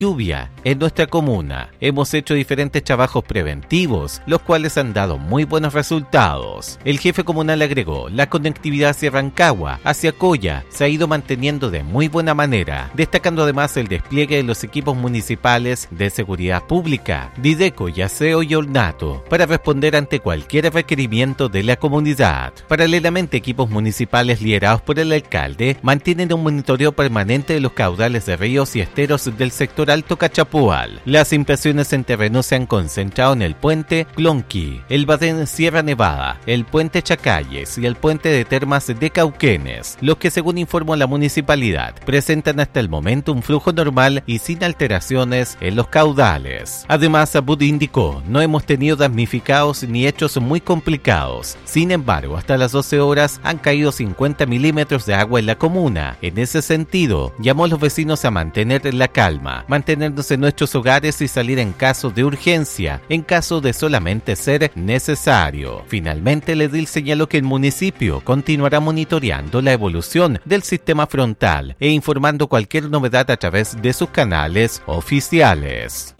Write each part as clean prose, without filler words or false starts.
lluvia en nuestra comuna. Hemos hecho diferentes trabajos preventivos, los cuales han dado muy buenos resultados. El jefe comunal agregó, la conectividad hacia Rancagua, hacia Coya, se ha ido manteniendo de muy buena manera, destacando además el despliegue de los equipos municipales de seguridad pública, Dideco, Yaseo y Ornato, para responder ante cualquier requerimiento de la comunidad. Paralelamente, equipos municipales liderados por el alcalde mantienen un monitoreo permanente de los caudales de ríos y esteros del sector Alto Cachapual. Las inspecciones en terreno se han concentrado en el puente Clonqui, el Badén Sierra Nevada, el puente Chacalles y el puente de Termas de Cauquenes, los que, según informó la municipalidad, presentan hasta el momento un flujo normal y sin alteraciones en los caudales. Además, Abud indicó, no hemos tenido damnificados ni hechos muy complicados. Sin embargo, hasta las 12 horas han caído 50 milímetros de agua en la comuna. En ese sentido, llamó a los vecinos a mantener la calma, mantenernos en nuestros hogares y salir en caso de urgencia, en caso de solamente ser necesario. Finalmente, el edil señaló que el municipio continuará monitoreando la evolución del sistema frontal e informando cualquier novedad a través de sus canales oficiales.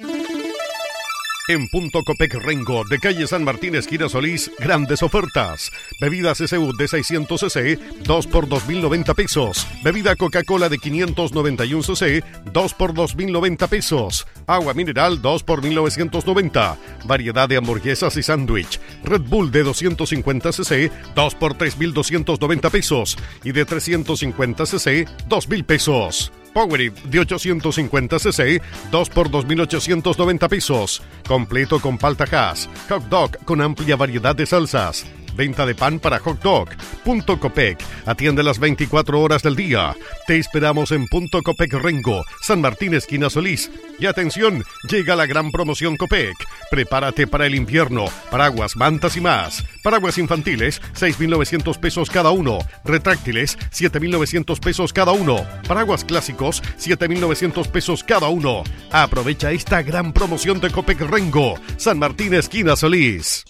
En Punto Copec Rengo, de calle San Martín, esquina Solís, grandes ofertas. Bebida CCU de 600 cc, 2 por 2.090 pesos. Bebida Coca-Cola de 591 cc, 2 por 2.090 pesos. Agua mineral, 2 por 1.990. Variedad de hamburguesas y sándwich. Red Bull de 250 cc, 2 por 3.290 pesos. Y de 350 cc, 2.000 pesos. Powerade de 850 cc, 2 por 2.890 pesos. Completo con palta hash. Hot dog con amplia variedad de salsas. Venta de pan para hot dog. Punto Copec. Atiende las 24 horas del día. Te esperamos en Punto Copec Rengo, San Martín, esquina Solís. Y atención, llega la gran promoción Copec. Prepárate para el invierno. Paraguas, mantas y más. Paraguas infantiles, 6.900 pesos cada uno. Retráctiles, 7.900 pesos cada uno. Paraguas clásicos, 7.900 pesos cada uno. Aprovecha esta gran promoción de Copec Rengo, San Martín, esquina Solís.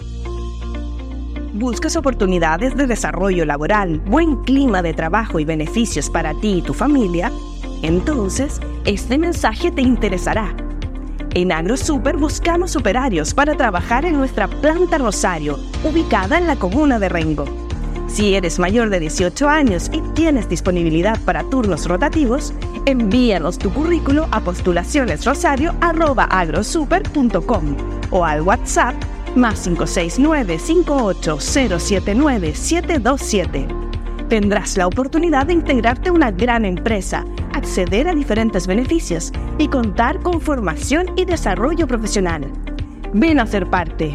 ¿Buscas oportunidades de desarrollo laboral, buen clima de trabajo y beneficios para ti y tu familia? Entonces, este mensaje te interesará. En AgroSuper buscamos operarios para trabajar en nuestra planta Rosario, ubicada en la comuna de Rengo. Si eres mayor de 18 años y tienes disponibilidad para turnos rotativos, envíanos tu currículo a postulacionesrosario@agrosuper.com o al WhatsApp más 569-58079727. Tendrás la oportunidad de integrarte a una gran empresa, acceder a diferentes beneficios y contar con formación y desarrollo profesional. Ven a ser parte.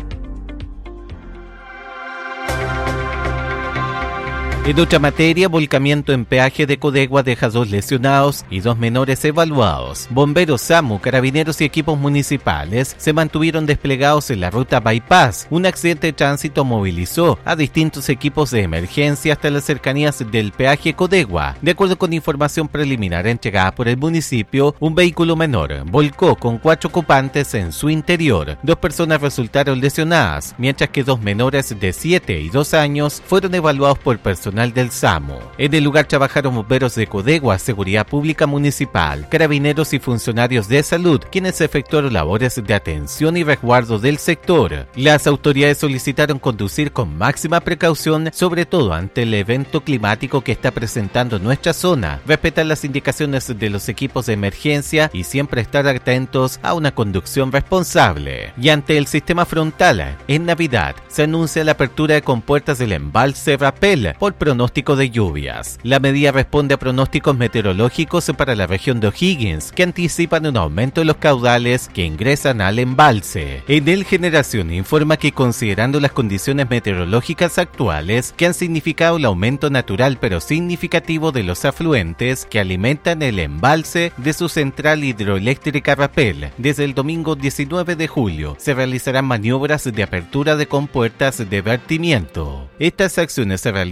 En otra materia, volcamiento en peaje de Codegua deja 2 lesionados y 2 menores evaluados. Bomberos, SAMU, carabineros y equipos municipales se mantuvieron desplegados en la ruta Bypass. Un accidente de tránsito movilizó a distintos equipos de emergencia hasta las cercanías del peaje Codegua. De acuerdo con información preliminar entregada por el municipio, un vehículo menor volcó con 4 ocupantes en su interior. 2 personas resultaron lesionadas, mientras que 2 menores de 7 y 2 años fueron evaluados por personal del SAMU. En el lugar trabajaron bomberos de Codegua, Seguridad Pública Municipal, carabineros y funcionarios de salud, quienes efectuaron labores de atención y resguardo del sector. Las autoridades solicitaron conducir con máxima precaución, sobre todo ante el evento climático que está presentando nuestra zona, respetar las indicaciones de los equipos de emergencia y siempre estar atentos a una conducción responsable. Y ante el sistema frontal, en Navidad se anuncia la apertura de compuertas del embalse Rapel por pronóstico de lluvias. La medida responde a pronósticos meteorológicos para la región de O'Higgins, que anticipan un aumento de los caudales que ingresan al embalse. Enel Generación informa que, considerando las condiciones meteorológicas actuales, que han significado el aumento natural pero significativo de los afluentes que alimentan el embalse de su central hidroeléctrica Rapel, desde el domingo 19 de julio se realizarán maniobras de apertura de compuertas de vertimiento. Estas acciones se realizan como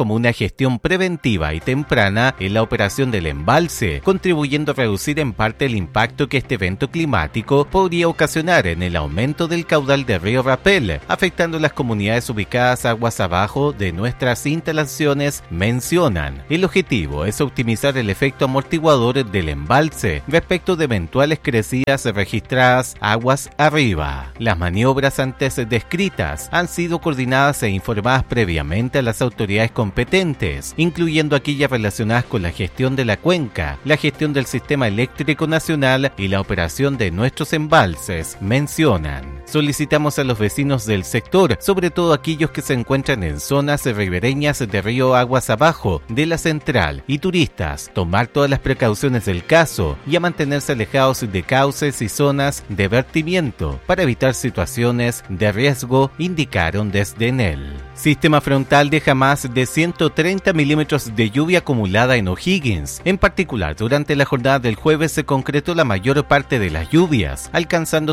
como una gestión preventiva y temprana en la operación del embalse, contribuyendo a reducir en parte el impacto que este evento climático podría ocasionar en el aumento del caudal del río Rapel, afectando las comunidades ubicadas aguas abajo de nuestras instalaciones, mencionan. El objetivo es optimizar el efecto amortiguador del embalse respecto de eventuales crecidas registradas aguas arriba. Las maniobras antes descritas han sido coordinadas e informadas previamente a las autoridades competentes, incluyendo aquellas relacionadas con la gestión de la cuenca, la gestión del sistema eléctrico nacional y la operación de nuestros embalses, mencionan. Solicitamos a los vecinos del sector, sobre todo aquellos que se encuentran en zonas ribereñas de río aguas abajo de la central, y turistas, tomar todas las precauciones del caso y a mantenerse alejados de cauces y zonas de vertimiento para evitar situaciones de riesgo, indicaron desde Enel. Sistema frontal deja más de 130 milímetros de lluvia acumulada en O'Higgins. En particular, durante la jornada del jueves se concretó la mayor parte de las lluvias, alcanzando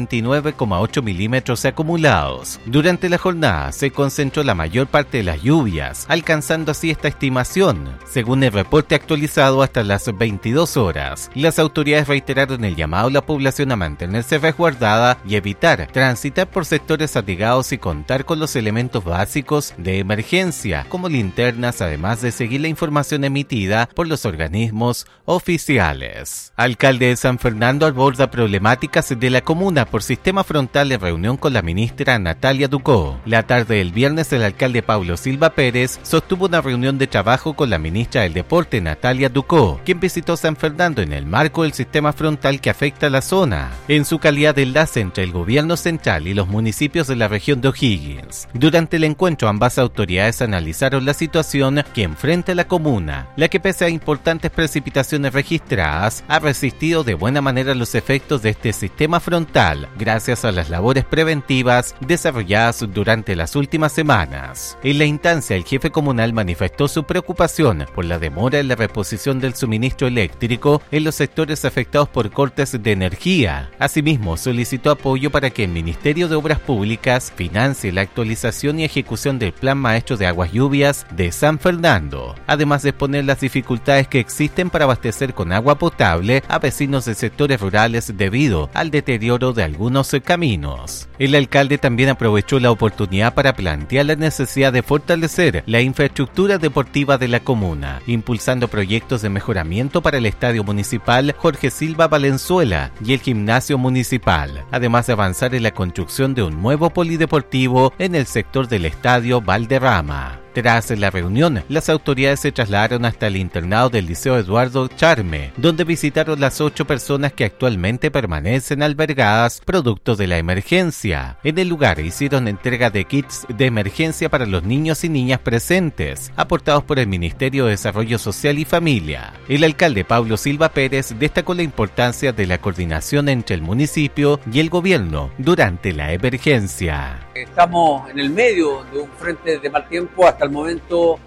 129,8 milímetros acumulados. Durante la jornada se concentró la mayor parte de las lluvias, alcanzando así esta estimación, según el reporte actualizado hasta las 22 horas. Las autoridades reiteraron el llamado a la población a mantenerse resguardada y evitar transitar por sectores atigados y contar con los elementos básicos de emergencia, como linternas, además de seguir la información emitida por los organismos oficiales. Alcalde de San Fernando aborda problemáticas de la comuna por sistema frontal en reunión con la ministra Natalia Ducó. La tarde del viernes, el alcalde Pablo Silva Pérez sostuvo una reunión de trabajo con la ministra del Deporte Natalia Ducó, quien visitó San Fernando en el marco del sistema frontal que afecta a la zona, en su calidad de enlace entre el gobierno central y los municipios de la región de O'Higgins. Durante el encuentro, ambas autoridades analizaron la situación que enfrenta la comuna, la que pese a importantes precipitaciones registradas, ha resistido de buena manera los efectos de este sistema frontal, gracias a las labores preventivas desarrolladas durante las últimas semanas. En la instancia, el jefe comunal manifestó su preocupación por la demora en la reposición del suministro eléctrico en los sectores afectados por cortes de energía. Asimismo, solicitó apoyo para que el Ministerio de Obras Públicas financie la actualización y ejecución del Plan Maestro de Aguas Lluvias de San Fernando, además de exponer las dificultades que existen para abastecer con agua potable a vecinos de sectores rurales debido al deterioro de algunos caminos. El alcalde también aprovechó la oportunidad para plantear la necesidad de fortalecer la infraestructura deportiva de la comuna, impulsando proyectos de mejoramiento para el Estadio Municipal Jorge Silva Valenzuela y el Gimnasio Municipal, además de avanzar en la construcción de un nuevo polideportivo en el sector del Estadio Valderrama. Tras la reunión, las autoridades se trasladaron hasta el internado del Liceo Eduardo Charme, donde visitaron las 8 personas que actualmente permanecen albergadas producto de la emergencia. En el lugar hicieron entrega de kits de emergencia para los niños y niñas presentes, aportados por el Ministerio de Desarrollo Social y Familia. El alcalde Pablo Silva Pérez destacó la importancia de la coordinación entre el municipio y el gobierno durante la emergencia. Estamos en el medio de un frente de mal tiempo. Hasta el momento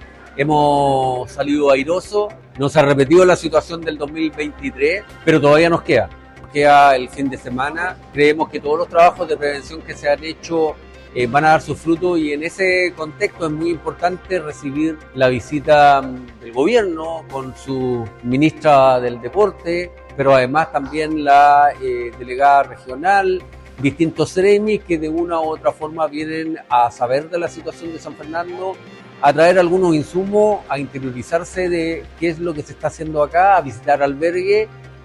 hemos salido airosos. No se ha repetido la situación del 2023, pero todavía nos queda el fin de semana. Creemos que todos los trabajos de prevención que se han hecho van a dar su fruto, y en ese contexto es muy importante recibir la visita del gobierno con su ministra del Deporte, pero además también la delegada regional, distintos gremios que de una u otra forma vienen a saber de la situación de San Fernando, a traer algunos insumos, a interiorizarse de qué es lo que se está haciendo acá, a visitar albergue,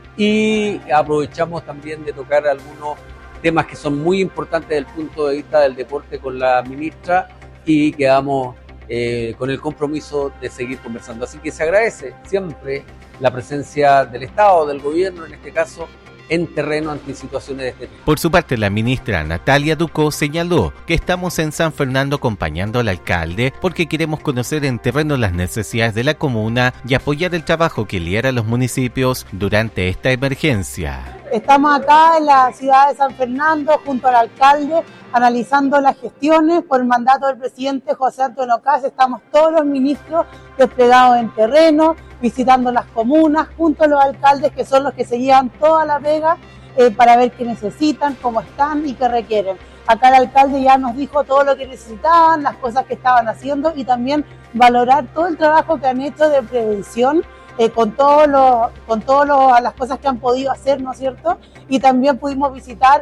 y aprovechamos también de tocar algunos temas que son muy importantes desde el punto de vista del deporte con la ministra, y quedamos con el compromiso de seguir conversando. Así que se agradece siempre la presencia del Estado, del gobierno en este caso, en terreno ante situaciones de este tipo. Por su parte, la ministra Natalia Ducó señaló que estamos en San Fernando acompañando al alcalde porque queremos conocer en terreno las necesidades de la comuna y apoyar el trabajo que lidera los municipios durante esta emergencia. Estamos acá en la ciudad de San Fernando junto al alcalde analizando las gestiones por el mandato del presidente José Antonio Kast. Estamos todos los ministros desplegados en terreno, visitando las comunas junto a los alcaldes, que son los que se llevan toda la pega para ver qué necesitan, cómo están y qué requieren. Acá el alcalde ya nos dijo todo lo que necesitaban, las cosas que estaban haciendo y también valorar todo el trabajo que han hecho de prevención con todas las cosas que han podido hacer, ¿no es cierto? Y también pudimos visitar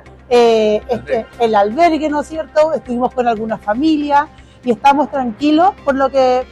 el albergue, ¿no es cierto? Estuvimos con algunas familias y estamos tranquilos por lo que,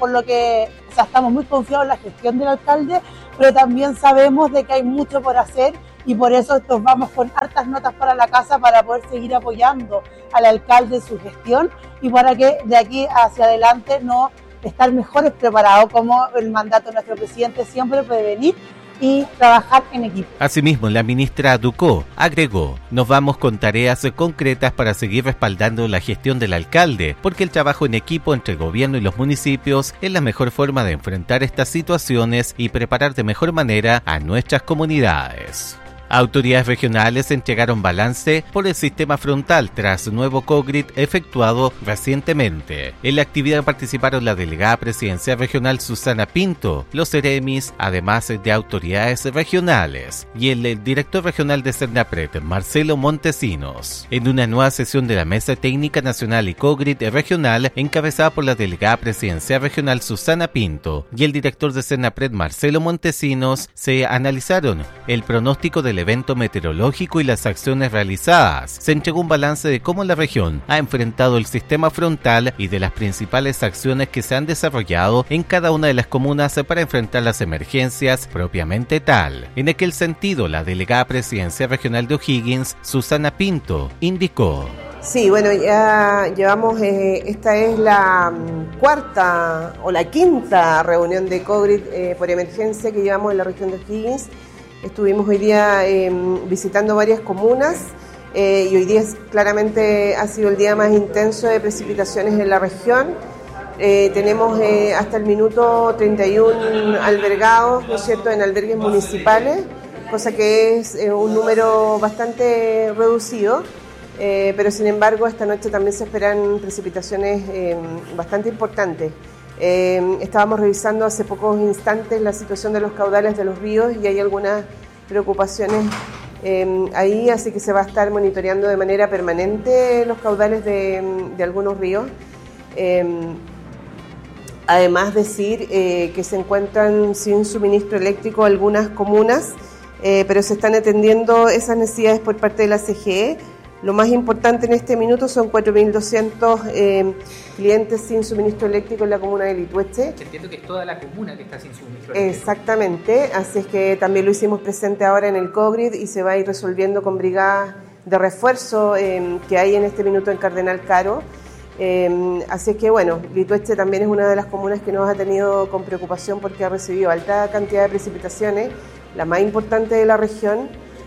o sea, estamos muy confiados en la gestión del alcalde, pero también sabemos de que hay mucho por hacer y por eso nos vamos con hartas notas para la casa para poder seguir apoyando al alcalde en su gestión y para que de aquí hacia adelante no estar mejores preparados, como el mandato de nuestro presidente siempre, prevenir y trabajar en equipo. Asimismo, la ministra Ducó agregó: nos vamos con tareas concretas para seguir respaldando la gestión del alcalde, porque el trabajo en equipo entre el gobierno y los municipios es la mejor forma de enfrentar estas situaciones y preparar de mejor manera a nuestras comunidades. Autoridades regionales entregaron balance por el sistema frontal tras nuevo COGRIT efectuado recientemente. En la actividad participaron la delegada presidencial regional Susana Pinto, los CEREMIS, además de autoridades regionales, y el director regional de Cernapred, Marcelo Montesinos. En una nueva sesión de la Mesa Técnica Nacional y COGRIT regional, encabezada por la delegada presidencial regional Susana Pinto y el director de Cernapred, Marcelo Montesinos, se analizaron el pronóstico del evento meteorológico y las acciones realizadas. Se entregó un balance de cómo la región ha enfrentado el sistema frontal y de las principales acciones que se han desarrollado en cada una de las comunas para enfrentar las emergencias propiamente tal. En aquel sentido, la delegada presidencial regional de O'Higgins, Susana Pinto, indicó: sí, bueno, ya llevamos, esta es la cuarta o la quinta reunión de COGRIT por emergencia que llevamos en la región de O'Higgins. Estuvimos hoy día visitando varias comunas y hoy día claramente ha sido el día más intenso de precipitaciones en la región. Tenemos hasta el minuto 31 albergados, ¿no es cierto?, en albergues municipales, cosa que es un número bastante reducido, pero sin embargo esta noche también se esperan precipitaciones bastante importantes. Estábamos revisando hace pocos instantes la situación de los caudales de los ríos y hay algunas preocupaciones ahí, así que se va a estar monitoreando de manera permanente los caudales de algunos ríos. Además, decir que se encuentran sin suministro eléctrico algunas comunas, pero se están atendiendo esas necesidades por parte de la CGE. Lo más importante en este minuto son 4.200 clientes sin suministro eléctrico en la comuna de Litueche. Entiendo que es toda la comuna que está sin suministro eléctrico. Exactamente, así es que también lo hicimos presente ahora en el COGRIT y se va a ir resolviendo con brigadas de refuerzo que hay en este minuto en Cardenal Caro. Así es que bueno, Litueche también es una de las comunas que nos ha tenido con preocupación porque ha recibido alta cantidad de precipitaciones, la más importante de la región.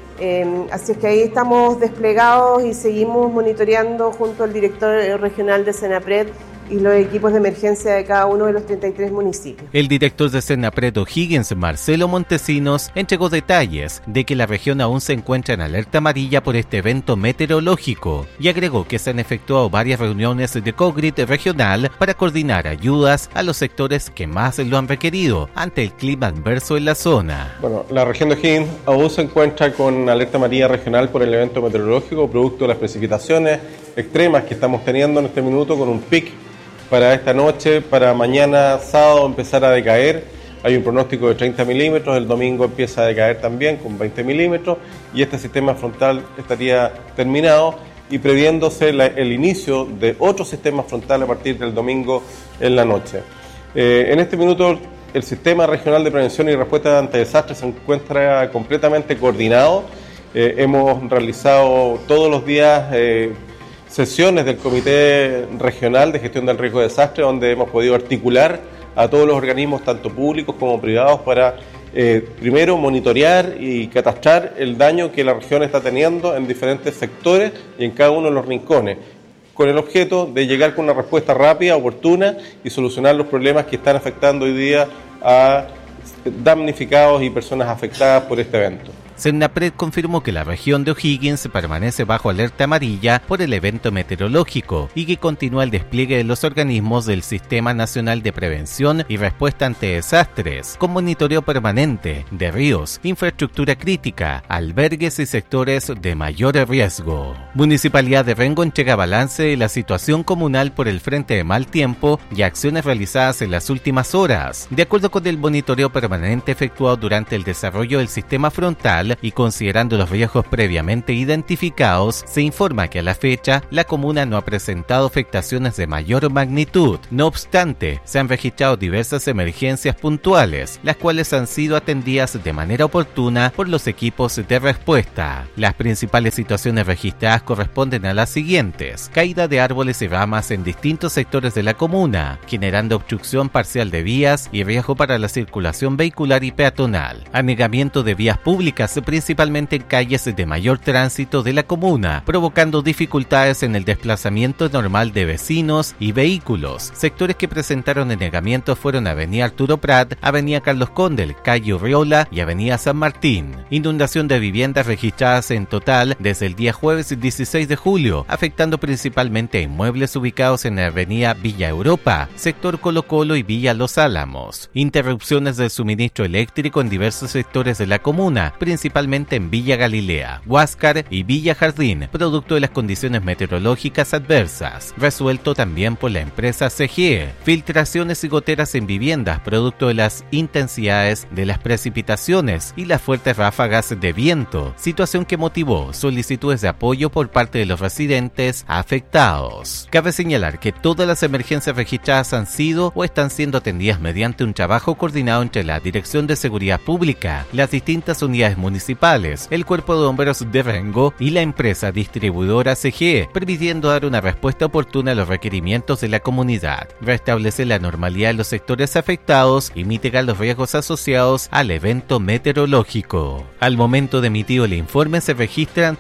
Así es que ahí estamos desplegados y seguimos monitoreando junto al director regional de Cernapred y los equipos de emergencia de cada uno de los 33 municipios. El director de Cernapred O'Higgins, Marcelo Montesinos, entregó detalles de que la región aún se encuentra en alerta amarilla por este evento meteorológico y agregó que se han efectuado varias reuniones de COGRIT regional para coordinar ayudas a los sectores que más lo han requerido ante el clima adverso en la zona. Bueno, la región de O'Higgins aún se encuentra con alerta amarilla regional por el evento meteorológico producto de las precipitaciones extremas que estamos teniendo en este minuto, con un pic para esta noche, para mañana sábado empezar a decaer. Hay un pronóstico de 30 milímetros, el domingo empieza a decaer también con 20 milímetros y este sistema frontal estaría terminado y previéndose el inicio de otro sistema frontal a partir del domingo en la noche. En este minuto el Sistema Regional de Prevención y Respuesta ante Desastres se encuentra completamente coordinado. Hemos realizado todos los días sesiones del Comité Regional de Gestión del Riesgo de Desastre, donde hemos podido articular a todos los organismos, tanto públicos como privados, para primero monitorear y catastrar el daño que la región está teniendo en diferentes sectores y en cada uno de los rincones, con el objeto de llegar con una respuesta rápida, oportuna y solucionar los problemas que están afectando hoy día a damnificados y personas afectadas por este evento. Senapred confirmó que la región de O'Higgins permanece bajo alerta amarilla por el evento meteorológico y que continúa el despliegue de los organismos del Sistema Nacional de Prevención y Respuesta ante Desastres, con monitoreo permanente de ríos, infraestructura crítica, albergues y sectores de mayor riesgo. Municipalidad de Rengo entrega balance de la situación comunal por el frente de mal tiempo y acciones realizadas en las últimas horas. De acuerdo con el monitoreo permanente efectuado durante el desarrollo del sistema frontal y considerando los riesgos previamente identificados, se informa que a la fecha la comuna no ha presentado afectaciones de mayor magnitud. No obstante, se han registrado diversas emergencias puntuales, las cuales han sido atendidas de manera oportuna por los equipos de respuesta. Las principales situaciones registradas corresponden a las siguientes: caída de árboles y ramas en distintos sectores de la comuna, generando obstrucción parcial de vías y riesgo para la circulación vehicular y peatonal; anegamiento de vías públicas, principalmente en calles de mayor tránsito de la comuna, provocando dificultades en el desplazamiento normal de vecinos y vehículos. Sectores que presentaron anegamientos fueron Avenida Arturo Prat, Avenida Carlos Condel, Calle Urriola y Avenida San Martín. Inundación de viviendas registradas en total desde el día jueves 16 de julio, afectando principalmente a inmuebles ubicados en la Avenida Villa Europa, sector Colo Colo y Villa Los Álamos. Interrupciones del suministro eléctrico en diversos sectores de la comuna, principalmente en Villa Galilea, Huáscar y Villa Jardín, producto de las condiciones meteorológicas adversas, resuelto también por la empresa CGE. Filtraciones y goteras en viviendas, producto de las intensidades de las precipitaciones y las fuertes ráfagas de viento, situación que motivó solicitudes de apoyo por parte de los residentes afectados. Cabe señalar que todas las emergencias registradas han sido o están siendo atendidas mediante un trabajo coordinado entre la Dirección de Seguridad Pública, las distintas unidades municipales, el Cuerpo de Bomberos de Rengo y la empresa distribuidora CGE, permitiendo dar una respuesta oportuna a los requerimientos de la comunidad, restablecer la normalidad de los sectores afectados y mitigar los riesgos asociados al evento meteorológico. Al momento de emitir el informe se registran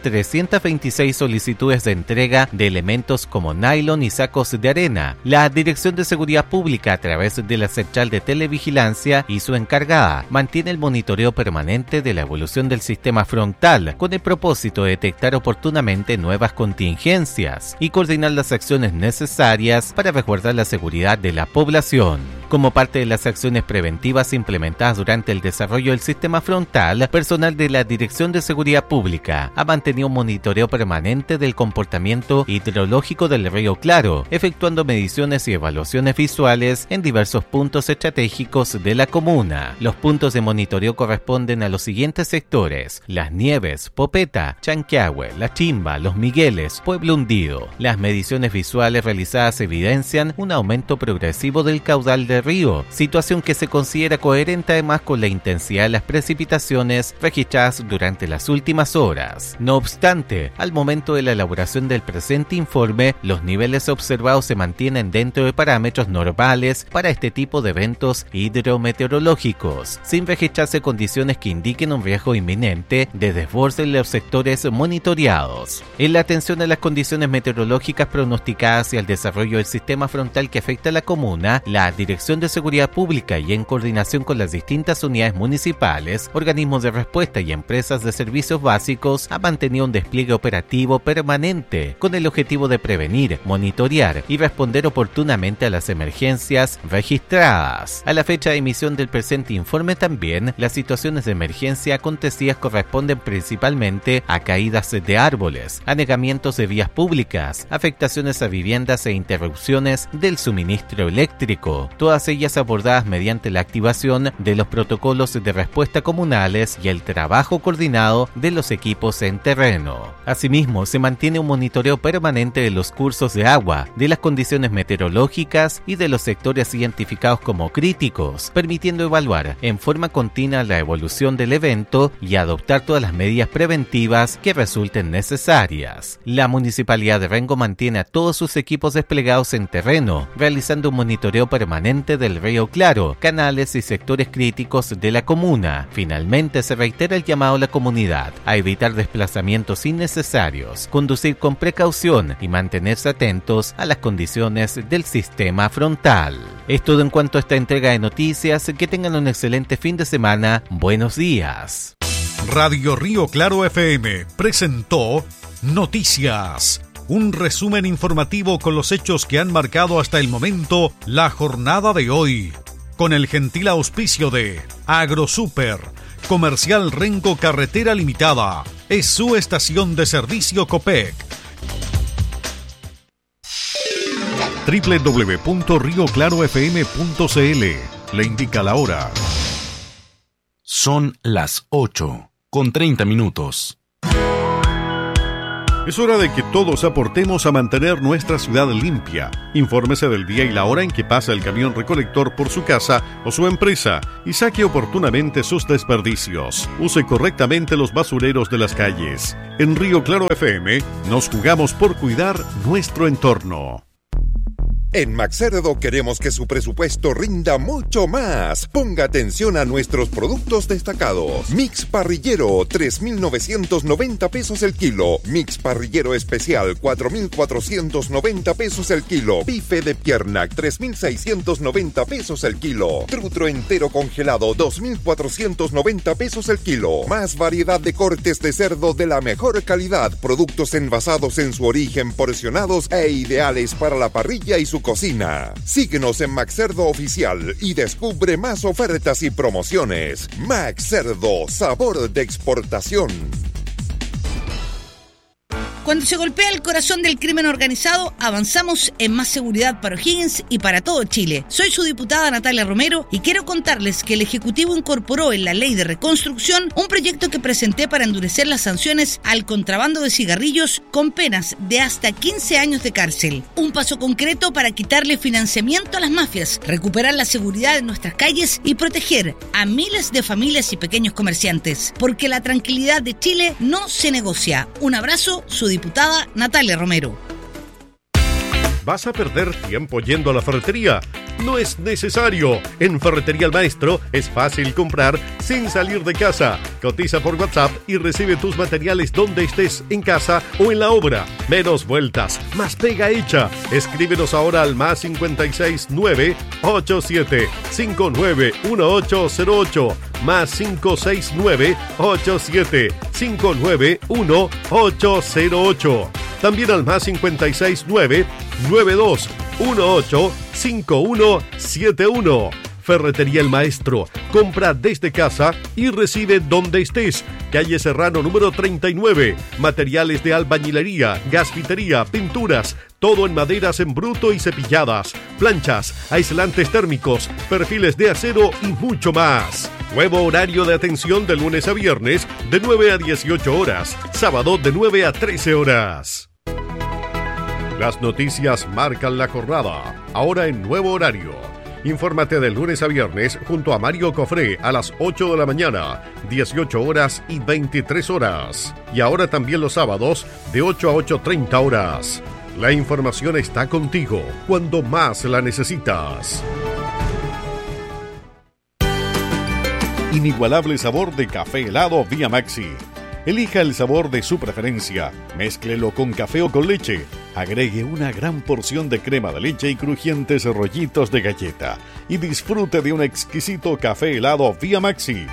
326 solicitudes de entrega de elementos como nylon y sacos de arena. La Dirección de Seguridad Pública, a través de la Central de Televigilancia y su encargada, mantiene el monitoreo permanente de la evolución del sistema frontal, con el propósito de detectar oportunamente nuevas contingencias y coordinar las acciones necesarias para resguardar la seguridad de la población. Como parte de las acciones preventivas implementadas durante el desarrollo del sistema frontal, personal de la Dirección de Seguridad Pública ha mantenido un monitoreo permanente del comportamiento hidrológico del río Claro, efectuando mediciones y evaluaciones visuales en diversos puntos estratégicos de la comuna. Los puntos de monitoreo corresponden a los siguientes sectores: Las Nieves, Popeta, Chanquihue, La Chimba, Los Migueles, Pueblo Hundido. Las mediciones visuales realizadas evidencian un aumento progresivo del caudal del río, situación que se considera coherente además con la intensidad de las precipitaciones registradas durante las últimas horas. No obstante, al momento de la elaboración del presente informe, los niveles observados se mantienen dentro de parámetros normales para este tipo de eventos hidrometeorológicos, sin registrarse condiciones que indiquen un riesgo inminente de desborde en los sectores monitoreados. En la atención a las condiciones meteorológicas pronosticadas y al desarrollo del sistema frontal que afecta a la comuna, la Dirección de Seguridad Pública y en coordinación con las distintas unidades municipales, organismos de respuesta y empresas de servicios básicos ha mantenido un despliegue operativo permanente con el objetivo de prevenir, monitorear y responder oportunamente a las emergencias registradas. A la fecha de emisión del presente informe también, las situaciones de emergencia acontecidas corresponden principalmente a caídas de árboles, anegamientos de vías públicas, afectaciones a viviendas e interrupciones del suministro eléctrico, todas ellas abordadas mediante la activación de los protocolos de respuesta comunales y el trabajo coordinado de los equipos en terreno. Asimismo, se mantiene un monitoreo permanente de los cursos de agua, de las condiciones meteorológicas y de los sectores identificados como críticos, permitiendo evaluar en forma continua la evolución del evento y adoptar todas las medidas preventivas que resulten necesarias. La Municipalidad de Rengo mantiene a todos sus equipos desplegados en terreno, realizando un monitoreo permanente del río Claro, canales y sectores críticos de la comuna. Finalmente, se reitera el llamado a la comunidad a evitar desplazamientos innecesarios, conducir con precaución y mantenerse atentos a las condiciones del sistema frontal. Es todo en cuanto a esta entrega de noticias. Que tengan un excelente fin de semana. Buenos días. Radio Río Claro FM presentó Noticias, un resumen informativo con los hechos que han marcado hasta el momento la jornada de hoy, con el gentil auspicio de AgroSuper, Comercial Rengo Carretera Limitada, es su estación de servicio Copec. www.rioclarofm.cl le indica la hora. Son las 8:30. Es hora de que todos aportemos a mantener nuestra ciudad limpia. Infórmese del día y la hora en que pasa el camión recolector por su casa o su empresa y saque oportunamente sus desperdicios. Use correctamente los basureros de las calles. En Río Claro FM nos jugamos por cuidar nuestro entorno. En Maxcerdo queremos que su presupuesto rinda mucho más. Ponga atención a nuestros productos destacados. Mix parrillero, 3.990 pesos el kilo. Mix parrillero especial, 4.490 pesos el kilo. Bife de pierna, 3.690 pesos el kilo. Trutro entero congelado, 2.490 pesos el kilo. Más variedad de cortes de cerdo de la mejor calidad. Productos envasados en su origen, porcionados e ideales para la parrilla y su cocina. Síguenos en Maxcerdo Oficial y descubre más ofertas y promociones. Maxcerdo, sabor de exportación. Cuando se golpea el corazón del crimen organizado, avanzamos en más seguridad para O'Higgins y para todo Chile. Soy su diputada Natalia Romero y quiero contarles que el Ejecutivo incorporó en la Ley de Reconstrucción un proyecto que presenté para endurecer las sanciones al contrabando de cigarrillos con penas de hasta 15 años de cárcel. Un paso concreto para quitarle financiamiento a las mafias, recuperar la seguridad en nuestras calles y proteger a miles de familias y pequeños comerciantes. Porque la tranquilidad de Chile no se negocia. Un abrazo, su diputada Natalia Romero. ¿Vas a perder tiempo yendo a la ferretería? No es necesario. En Ferretería El Maestro es fácil comprar sin salir de casa. Cotiza por WhatsApp y recibe tus materiales donde estés, en casa o en la obra. Menos vueltas, más pega hecha. Escríbenos ahora al +56 987 591808 +569 87 591808. También al +56 992 18 5171. Ferretería El Maestro. Compra desde casa y recibe donde estés. Calle Serrano número 39. Materiales de albañilería, gasfitería, pinturas. Todo en maderas en bruto y cepilladas. Planchas, aislantes térmicos, perfiles de acero y mucho más. Nuevo horario de atención de lunes a viernes de 9 a 18 horas. Sábado de 9 a 13 horas. Las noticias marcan la jornada. Ahora en nuevo horario. Infórmate de lunes a viernes junto a Mario Cofré a las 8 de la mañana, 18 horas y 23 horas. Y ahora también los sábados de 8 a 8:30 horas. La información está contigo cuando más la necesitas. Inigualable sabor de café helado Vía Maxi. Elija el sabor de su preferencia. Mézclelo con café o con leche. Agregue una gran porción de crema de leche y crujientes rollitos de galleta. Y disfrute de un exquisito café helado Vía Maxi.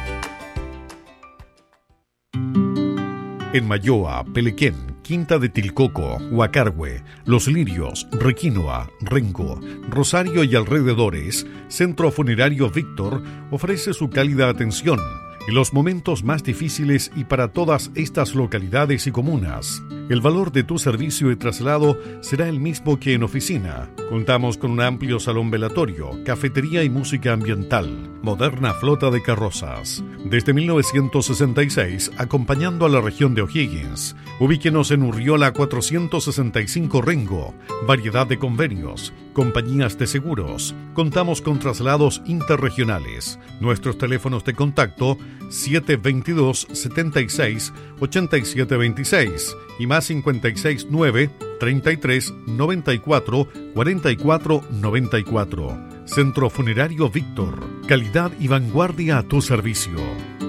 En Mayoa, Pelequén, Quinta de Tilcoco, Huacarhue, Los Lirios, Requinoa, Rengo, Rosario y alrededores, Centro Funerario Víctor ofrece su cálida atención en los momentos más difíciles y para todas estas localidades y comunas. El valor de tu servicio de traslado será el mismo que en oficina. Contamos con un amplio salón velatorio, cafetería y música ambiental, moderna flota de carrozas. Desde 1966, acompañando a la región de O'Higgins. Ubíquenos en Urriola 465 Rengo. Variedad de convenios, compañías de seguros. Contamos con traslados interregionales. Nuestros teléfonos de contacto 722 76 87 26 y +56 9 33 94 44 94. Centro Funerario Víctor. Calidad y vanguardia a tu servicio.